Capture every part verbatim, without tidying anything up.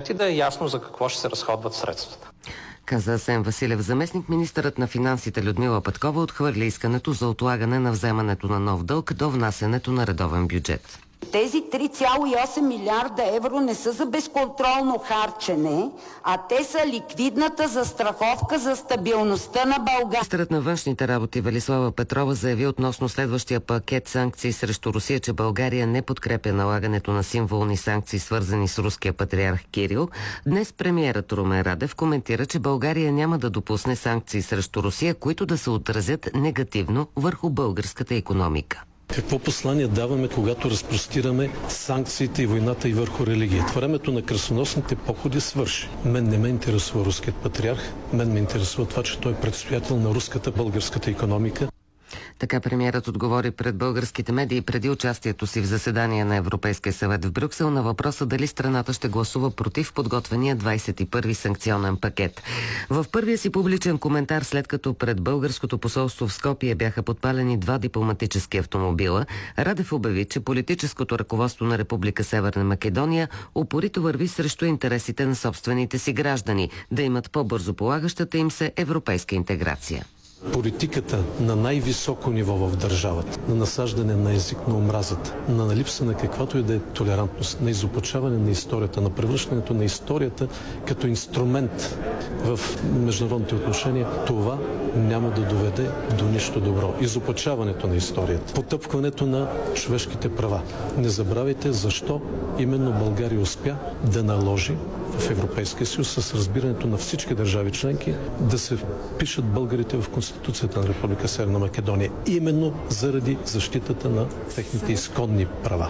бюджет и да е ясно за какво ще се разходват средствата. Каза Асен Василев. Заместник министърът на финансите Людмила Петкова отхвърли искането за отлагане на вземането на нов дълг до внасянето на редовен бюджет. Тези три цяло и осем милиарда евро не са за безконтролно харчене, а те са ликвидната застраховка за стабилността на България. Министърът на външните работи Велислава Петрова заяви относно следващия пакет санкции срещу Русия, че България не подкрепя налагането на символни санкции, свързани с руския патриарх Кирил. Днес премиерът Румен Радев коментира, че България няма да допусне санкции срещу Русия, които да се отразят негативно върху българската икономика. Какво послание даваме, когато разпростираме санкциите и войната и върху религията? Времето на кръстоносните походи свърши. Мен не ме интересува руският патриарх, мен ме интересува това, че той е предстоятел на руската българската икономика. Така премиерът отговори пред българските медии преди участието си в заседание на Европейския съвет в Брюксел на въпроса дали страната ще гласува против подготвения двадесет и първи санкционен пакет. В първия си публичен коментар, след като пред българското посолство в Скопие бяха подпалени два дипломатически автомобила, Радев обяви, че политическото ръководство на Република Северна Македония упорито върви срещу интересите на собствените си граждани да имат по-бързо полагащата им се европейска интеграция. Политиката на най-високо ниво в държавата, на насаждане на език на омразата, на липса на каквато и да е толерантност, на изопачаване на историята, на превръщането на историята като инструмент в международните отношения, това няма да доведе до нищо добро. Изопачаването на историята, потъпкването на човешките права. Не забравяйте защо именно България успя да наложи в Европейския съюз с разбирането на всички държави членки да се пишат българите в Конституцията на Република Северна Македония, именно заради защитата на техните изконни права.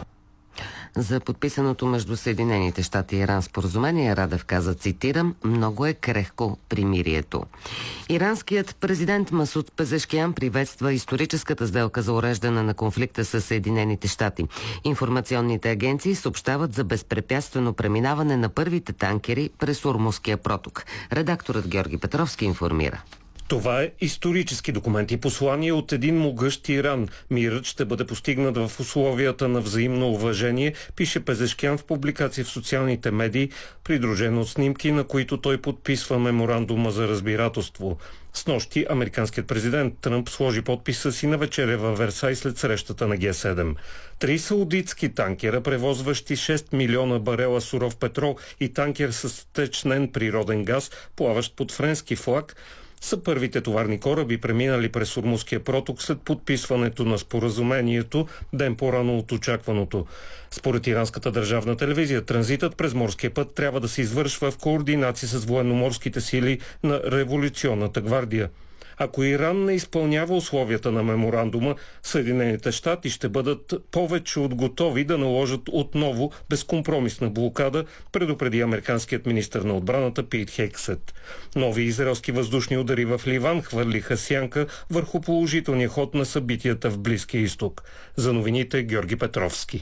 За подписаното между Съединените щати и Иран споразумение Радев каза, цитирам, много е крехко примирието. Иранският президент Масуд Пезешкиян приветства историческата сделка за уреждане на конфликта с Съединените щати. Информационните агенции съобщават за безпрепятствено преминаване на първите танкери през Ормузския проток. Редакторът Георги Петровски информира. Това е исторически документ и послание от един могъщ Иран. Мирът ще бъде постигнат в условията на взаимно уважение, пише Пезешкиян в публикация в социалните медии, придружено от снимки, на които той подписва меморандума за разбирателство. Снощи американският президент Тръмп сложи подписа си на вечеря във Версай след срещата на Ге седем. Три саудитски танкера, превозващи шест милиона барела суров петрол и танкер с течнен природен газ, плаващ под френски флаг, са първите товарни кораби, преминали през Ормузския проток след подписването на споразумението ден по-рано от очакваното. Според иранската държавна телевизия, транзитът през морския път трябва да се извършва в координация с военноморските сили на Революционната гвардия. Ако Иран не изпълнява условията на меморандума, Съединените щати ще бъдат повече от готови да наложат отново безкомпромисна блокада, предупреди американският министър на отбраната Пит Хексет. Нови израелски въздушни удари в Ливан хвърлиха сянка върху положителния ход на събитията в Близкия изток. За новините Георги Петровски.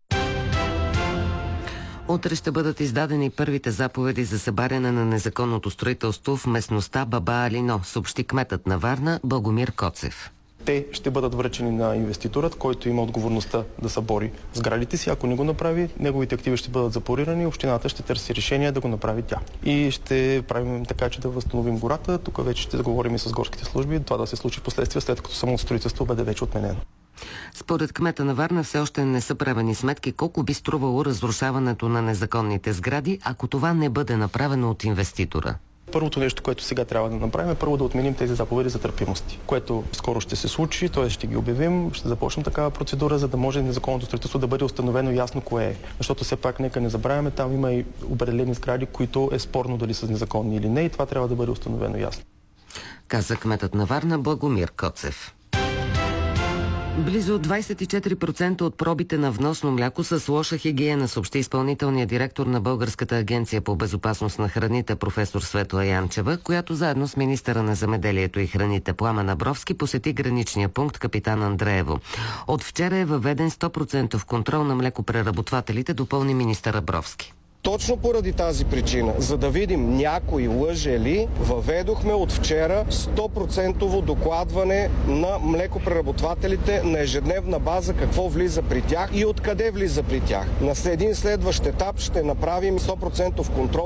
Утре ще бъдат издадени първите заповеди за събаряне на незаконното строителство в местността Баба Алино, съобщи кметът на Варна Благомир Коцев. Те ще бъдат връчени на инвеститорът, който има отговорността да събори сградите си. Ако не го направи, неговите активи ще бъдат запорирани и общината ще търси решение да го направи тя. И ще правим така, че да възстановим гората. Тук вече ще заговорим и с горските служби. Това да се случи в последствие, след като самото строителство бъде вече отменено. Според кмета на Варна все още не са правени сметки колко би струвало разрушаването на незаконните сгради, ако това не бъде направено от инвеститора. Първото нещо, което сега трябва да направим, е първо да отменим тези заповеди за търпимости, което скоро ще се случи, т.е. ще ги обявим, ще започнем такава процедура, за да може незаконното строителство да бъде установено ясно кое е. Защото все пак нека не забравяме, там има и определени сгради, които е спорно дали са незаконни или не, и това трябва да бъде установено ясно. Каза кметът на Варна Благомир Коцев. Близо двадесет и четири процента от пробите на вносно мляко са с лоша хигиена, съобщи изпълнителният директор на Българската агенция по безопасност на храните професор Светла Янчева, която заедно с министъра на земеделието и храните Пламен Абровски посети граничния пункт Капитан Андреево. От вчера е въведен сто процента контрол на млекопреработвателите, допълни министър Абровски. Точно поради тази причина, за да видим някой лъже ли, въведохме от вчера сто процента докладване на млекопреработвателите на ежедневна база какво влиза при тях и откъде влиза при тях. На един следващ етап ще направим сто процента контрол